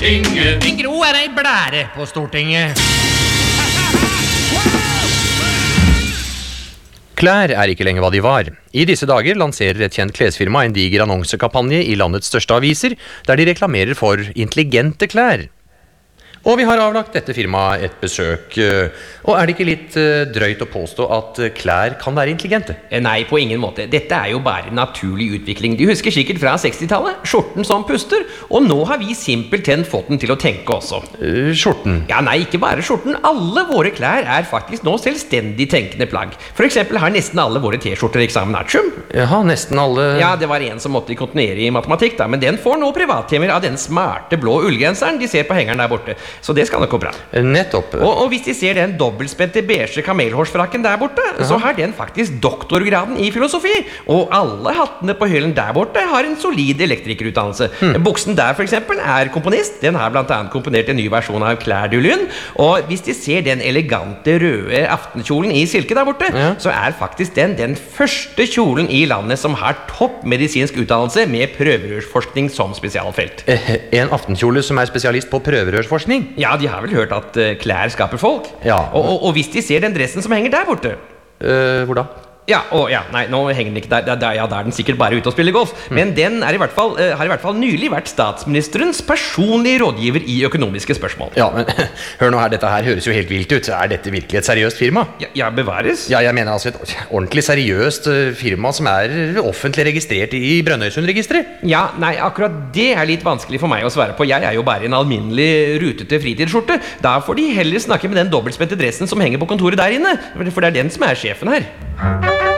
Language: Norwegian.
Stortinget. Min Gro ei blære på Stortinget. Klær ikke lenger hva de var. I disse dager lanserer et kjent klesfirma en diger annonsekampanje i landets største aviser, der de reklamerer for intelligente klær. Og vi har avlagt dette firmaet et besøk. Og det ikke litt drøyt å påstå at klær kan være intelligente? Nei, på ingen måte. Dette jo bare naturlig utvikling. De husker sikkert fra 60-tallet. Skjorten som puster. Og nå har vi simpelthen fått den til å tenke også. Skjorten? Ja, nei, ikke bare skjorten. Alle våre klær faktisk nå selvstendig tenkende plagg. For eksempel har nesten alle våre t-skjorter eksamen artium. Jaha, nesten alle... Ja, det var en som måtte kontinuere i matematikk da, men den får nå privattimer av den smarte blå ullgrenseren de ser på hengeren der borte. Så det skal nok gå bra. Nettopp. Og hvis de ser den dobbeltspente beige kamelhårsfrakken der borte, så har den faktisk doktorgraden i filosofi. Og alle hattene på hyllen der borte har en solid elektrikerutdannelse. Buksen der for eksempel komponist. Den har blant annet komponert en ny versjon av Claire du Lune. Og hvis de ser den elegante røde aftenkjolen i silke der borte, så faktisk den første kjolen i landet som har topp medisinsk utdannelse med prøverørsforskning som spesialfelt. En aftenkjole som spesialist på prøverørsforskning? Ja, de har vel hørt at klær skaper folk. Ja. Og hvis de ser den dressen som henger der borte. Hvor da? Ja, nei, nå henger den ikke der. Ja, da den sikkert bare ute og spiller golf. Men den har i hvert fall nylig vært statsministerens personlige rådgiver i økonomiske spørsmål. Ja, men hør nå her, dette her høres jo helt vilt ut. Dette virkelig et seriøst firma? Ja, bevares. Ja, jeg mener altså et ordentlig seriøst firma som offentlig registrert i Brønnøysundregisteret. Ja, nei, akkurat det litt vanskelig for meg å svare på. Jeg jo bare en alminnelig rutete fritidsskjorte. Da får de heller snakke med den dobbeltspente dressen som henger på kontoret der inne. For det den som sjefen her.